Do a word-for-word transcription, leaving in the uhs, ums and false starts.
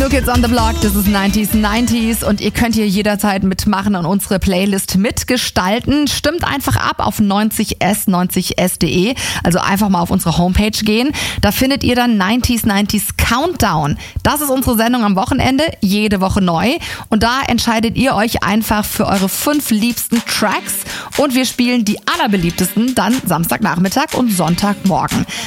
New Kids on the Block, das ist neunziger neunzig und ihr könnt hier jederzeit mitmachen und unsere Playlist mitgestalten. Stimmt einfach ab auf neunzig s neunzig s punkt de, also einfach mal auf unsere Homepage gehen. Da findet ihr dann neunziger neunzig Countdown. Das ist unsere Sendung am Wochenende, jede Woche neu. Und da entscheidet ihr euch einfach für eure fünf liebsten Tracks und wir spielen die allerbeliebtesten dann Samstagnachmittag und Sonntagmorgen.